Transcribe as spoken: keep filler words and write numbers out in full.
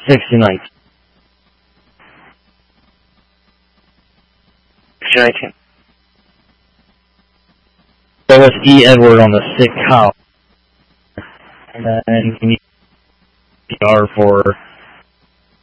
sixty-nine. nineteen. So let's E. Edward on the sick cow. And then we need P R for